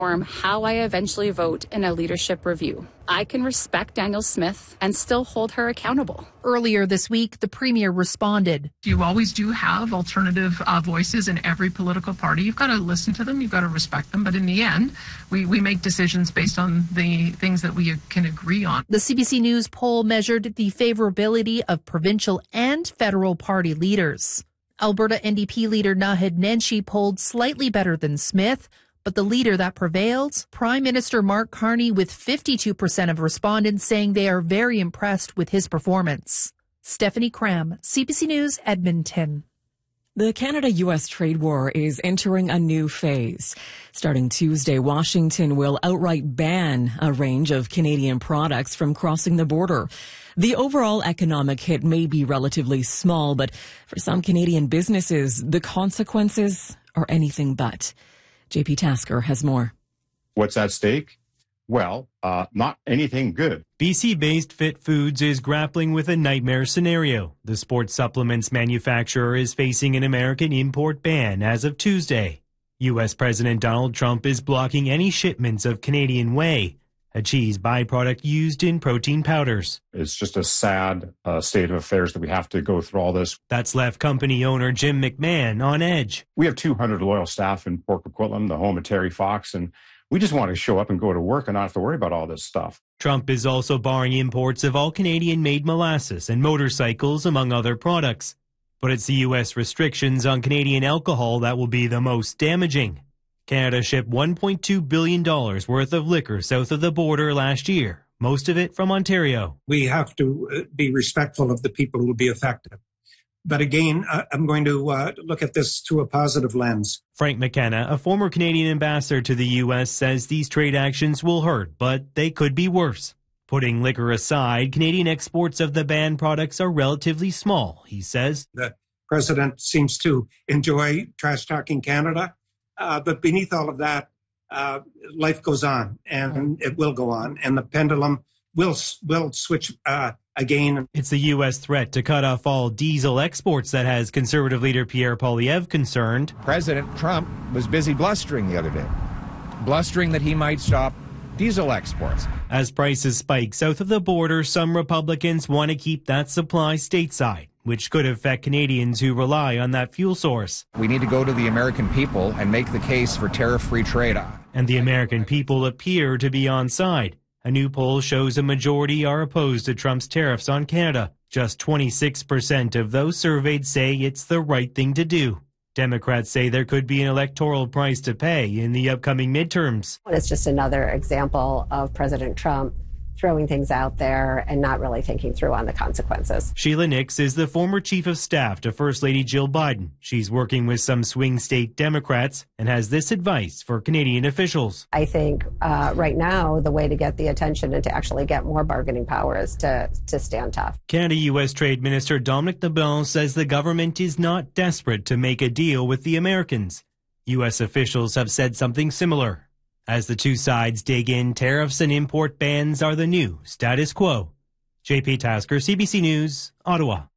how I eventually vote in a leadership review. I can respect Danielle Smith and still hold her accountable. Earlier this week, the premier responded. You always do have alternative voices in every political party. You've got to listen to them. You've got to respect them. But in the end, we make decisions based on the things that we can agree on. The CBC News poll measured the favorability of provincial and federal party leaders. Alberta NDP leader Naheed Nenshi polled slightly better than Smith, but the leader that prevailed, Prime Minister Mark Carney, with 52% of respondents saying they are very impressed with his performance. Stephanie Cram, CBC News, Edmonton. The Canada-U.S. trade war is entering a new phase. Starting Tuesday, Washington will outright ban a range of Canadian products from crossing the border. The overall economic hit may be relatively small, but for some Canadian businesses, the consequences are anything but. JP Tasker has more. What's at stake? Well, not anything good. BC-based Fit Foods is grappling with a nightmare scenario. The sports supplements manufacturer is facing an American import ban as of Tuesday. U.S. President Donald Trump is blocking any shipments of Canadian whey, a cheese byproduct used in protein powders. It's just a sad state of affairs that we have to go through all this. That's left company owner Jim McMahon on edge. We have 200 loyal staff in Port Coquitlam, the home of Terry Fox, and we just want to show up and go to work and not have to worry about all this stuff. Trump is also barring imports of all Canadian-made molasses and motorcycles, among other products. But it's the U.S. restrictions on Canadian alcohol that will be the most damaging. Canada shipped $1.2 billion worth of liquor south of the border last year, most of it from Ontario. We have to be respectful of the people who will be affected. But again, I'm going to look at this through a positive lens. Frank McKenna, a former Canadian ambassador to the U.S., says these trade actions will hurt, but they could be worse. Putting liquor aside, Canadian exports of the banned products are relatively small, he says. The president seems to enjoy trash-talking Canada, but beneath all of that, life goes on, and it will go on, and the pendulum will switch again. It's the U.S. threat to cut off all diesel exports that has Conservative leader Pierre Poilievre concerned. President Trump was busy blustering the other day, blustering that he might stop diesel exports. As prices spike south of the border, some Republicans want to keep that supply stateside, which could affect Canadians who rely on that fuel source. We need to go to the American people and make the case for tariff-free trade. And the American people appear to be on side. A new poll shows a majority are opposed to Trump's tariffs on Canada. Just 26% of those surveyed say it's the right thing to do. Democrats say there could be an electoral price to pay in the upcoming midterms. It's just another example of President Trump throwing things out there and not really thinking through on the consequences. Sheila Nix is the former chief of staff to First Lady Jill Biden. She's working with some swing state Democrats and has this advice for Canadian officials. I think right now the way to get the attention and to actually get more bargaining power is to stand tough. Canada-U.S. Trade Minister Dominic LeBlanc says the government is not desperate to make a deal with the Americans. U.S. officials have said something similar. As the two sides dig in, tariffs and import bans are the new status quo. JP Tasker, CBC News, Ottawa.